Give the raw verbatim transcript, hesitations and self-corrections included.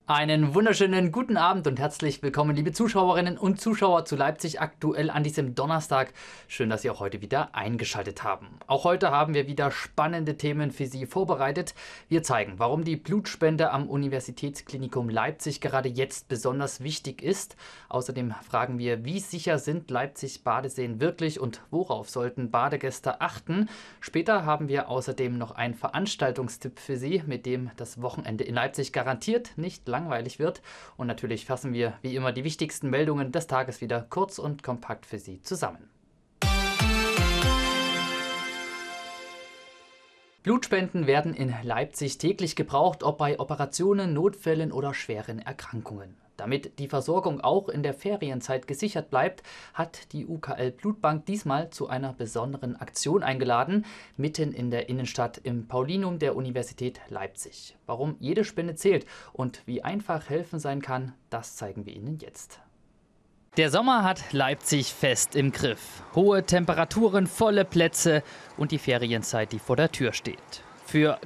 Einen wunderschönen guten Abend und herzlich willkommen, liebe Zuschauerinnen und Zuschauer zu Leipzig aktuell an diesem Donnerstag. Schön, dass Sie auch heute wieder eingeschaltet haben. Auch heute haben wir wieder spannende Themen für Sie vorbereitet. Wir zeigen, warum die Blutspende am Universitätsklinikum Leipzig gerade jetzt besonders wichtig ist. Außerdem fragen wir, wie sicher sind Leipzig Badeseen wirklich und worauf sollten Badegäste achten. Später haben wir außerdem noch einen Veranstaltungstipp für Sie, mit dem das Wochenende in Leipzig garantiert nicht langweilig wird. Und natürlich fassen wir wie immer die wichtigsten Meldungen des Tages wieder kurz und kompakt für Sie zusammen. Blutspenden werden in Leipzig täglich gebraucht, ob bei Operationen, Notfällen oder schweren Erkrankungen. Damit die Versorgung auch in der Ferienzeit gesichert bleibt, hat die U K L Blutbank diesmal zu einer besonderen Aktion eingeladen, mitten in der Innenstadt im Paulinum der Universität Leipzig. Warum jede Spende zählt und wie einfach helfen sein kann, das zeigen wir Ihnen jetzt. Der Sommer hat Leipzig fest im Griff. Hohe Temperaturen, volle Plätze und die Ferienzeit, die vor der Tür steht. Für